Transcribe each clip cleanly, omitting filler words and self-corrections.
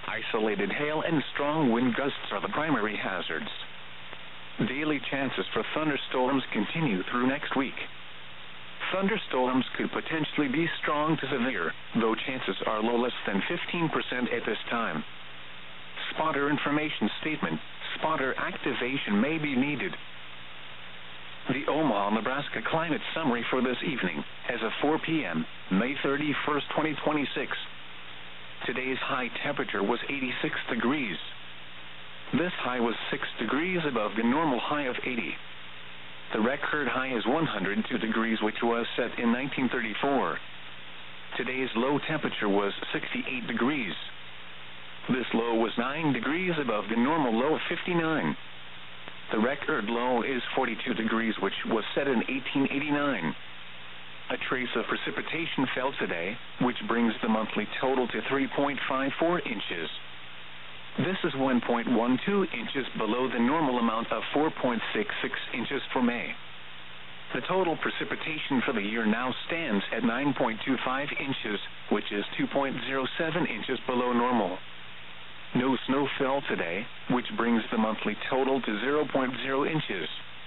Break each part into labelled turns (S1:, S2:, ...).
S1: Isolated hail and strong wind gusts are the primary hazards. Daily chances for thunderstorms continue through next week. Thunderstorms could potentially be strong to severe, though chances are low, less than 15% at this time. Spotter information statement: spotter activation may be needed. The Omaha, Nebraska climate summary for this evening, as of 4 p.m., May 31st, 2026. Today's high temperature was 86 degrees. This high was 6 degrees above the normal high of 80. The record high is 102 degrees, which was set in 1934. Today's low temperature was 68 degrees. This low was 9 degrees above the normal low of 59. The record low is 42 degrees, which was set in 1889. A trace of precipitation fell today, which brings the monthly total to 3.54 inches. This is 1.12 inches below the normal amount of 4.66 inches for May. The total precipitation for the year now stands at 9.25 inches, which is 2.07 inches below normal. No snow fell today, which brings the monthly total to 0.0 inches.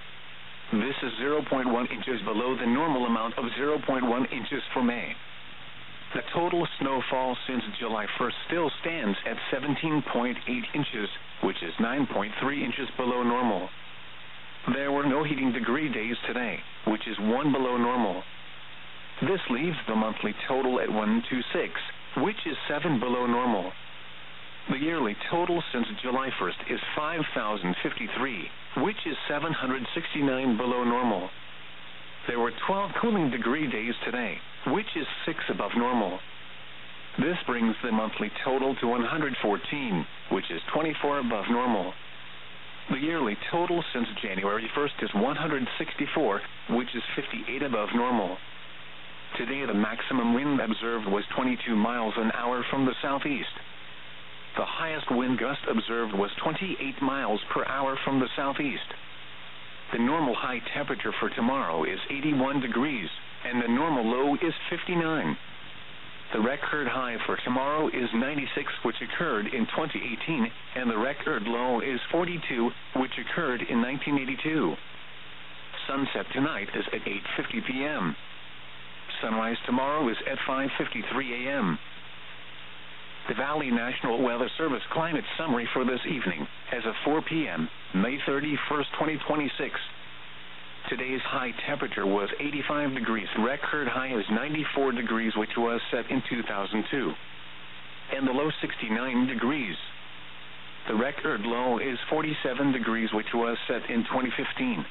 S1: This is 0.1 inches below the normal amount of 0.1 inches for May. The total snowfall since July 1st still stands at 17.8 inches, which is 9.3 inches below normal. There were no heating degree days today, which is 1 below normal. This leaves the monthly total at 126, which is 7 below normal. The yearly total since July 1st is 5,053, which is 769 below normal. There were 12 cooling degree days today, which is 6 above normal. This brings the monthly total to 114, which is 24 above normal. The yearly total since January 1st is 164, which is 58 above normal. Today the maximum wind observed was 22 miles an hour from the southeast. The highest wind gust observed was 28 miles per hour from the southeast. The normal high temperature for tomorrow is 81 degrees, and the normal low is 59. The record high for tomorrow is 96, which occurred in 2018, and the record low is 42, which occurred in 1982. Sunset tonight is at 8:50 p.m. Sunrise tomorrow is at 5:53 a.m. The Valley National Weather Service climate summary for this evening, as of 4 p.m., May 31st, 2026. Today's high temperature was 85 degrees. Record high is 94 degrees, which was set in 2002. And the low 69 degrees. The record low is 47 degrees, which was set in 2015.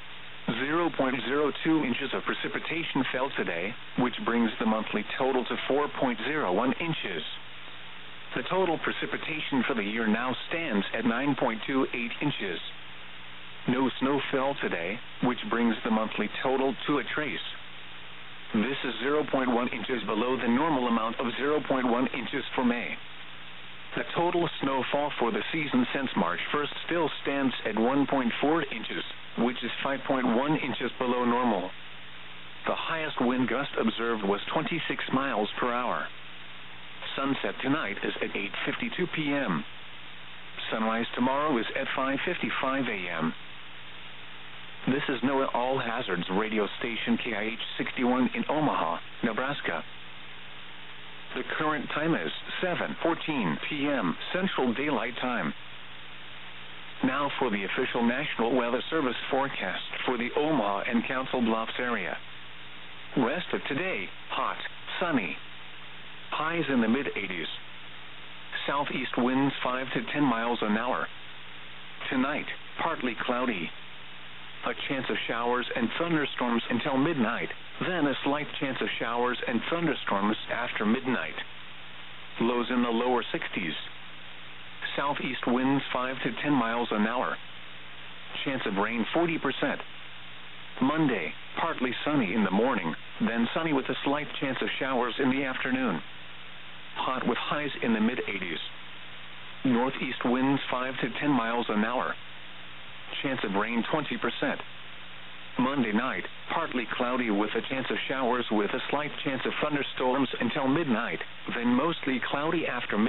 S1: 0.02 inches of precipitation fell today, which brings the monthly total to 4.01 inches. The total precipitation for the year now stands at 9.28 inches. No snow fell today, which brings the monthly total to a trace. This is 0.1 inches below the normal amount of 0.1 inches for May. The total snowfall for the season since March 1st still stands at 1.4 inches, which is 5.1 inches below normal. The highest wind gust observed was 26 miles per hour. Sunset tonight is at 8:52 p.m. Sunrise tomorrow is at 5:55 a.m. This is NOAA All Hazards radio station KIH 61 in Omaha, Nebraska. The current time is 7:14 p.m. Central Daylight Time. Now for the official National Weather Service forecast for the Omaha and Council Bluffs area. Rest of today, hot, sunny. Highs in the mid-80s. Southeast winds 5 to 10 miles an hour. Tonight, partly cloudy. A chance of showers and thunderstorms until midnight, then a slight chance of showers and thunderstorms after midnight. Lows in the lower 60s. Southeast winds 5 to 10 miles an hour. Chance of rain 40%. Monday, partly sunny in the morning, then sunny with a slight chance of showers in the afternoon. Hot with highs in the mid-80s. Northeast winds 5 to 10 miles an hour. Chance of rain 20%. Monday night, partly cloudy with a chance of showers with a slight chance of thunderstorms until midnight, then mostly cloudy after midnight.